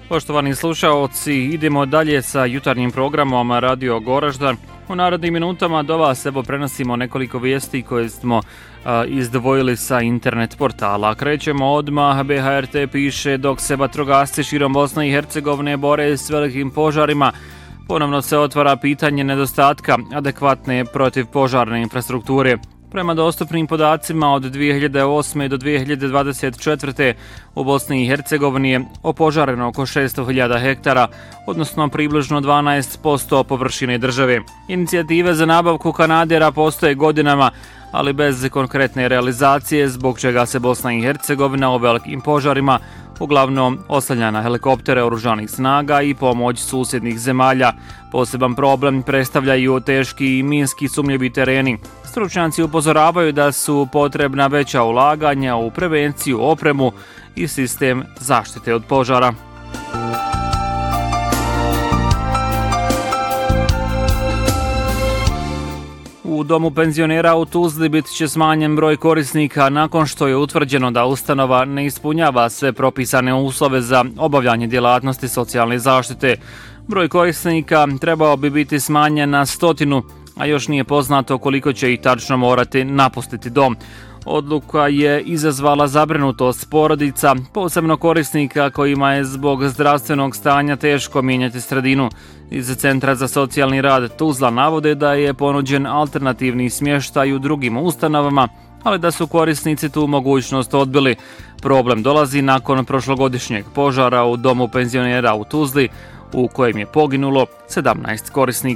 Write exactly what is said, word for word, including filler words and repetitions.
Poštovani slušaoci, idemo dalje sa jutarnjim programom Radio Goraždan. U narednim minutama do vas evo prenosimo nekoliko vijesti koje smo a, izdvojili sa internet portala. Krećemo odmah. B H R T piše dok se vatrogasci širom Bosne i Hercegovine bore s velikim požarima, ponovno se otvara pitanje nedostatka adekvatne protivpožarne infrastrukture. Prema dostupnim podacima od dvije hiljade osme do dvije hiljade dvadeset četvrte. u Bosni i Hercegovini je opožareno oko šesto hiljada hektara, odnosno približno dvanaest posto površine države. Inicijative za nabavku kanadera postoje godinama, ali bez konkretne realizacije, zbog čega se Bosna i Hercegovina u velikim požarima uglavnom oslanja na helikoptere oružanih snaga i pomoć susjednih zemalja. Poseban problem predstavljaju teški i minski sumnjivi tereni. Stručnjaci upozoravaju da su potrebna veća ulaganja u prevenciju, opremu i sistem zaštite od požara. U domu penzionera u Tuzli bit će smanjen broj korisnika nakon što je utvrđeno da ustanova ne ispunjava sve propisane uslove za obavljanje djelatnosti socijalne zaštite. Broj korisnika trebao bi biti smanjen na stotinu, a još nije poznato koliko će ih tačno morati napustiti dom. Odluka je izazvala zabrinutost porodica, posebno korisnika kojima je zbog zdravstvenog stanja teško mijenjati sredinu. Iz Centra za socijalni rad Tuzla navode da je ponuđen alternativni smještaj u drugim ustanovama, ali da su korisnici tu mogućnost odbili. Problem dolazi nakon prošlogodišnjeg požara u domu penzionera u Tuzli, u kojem je poginulo sedamnaest korisnika.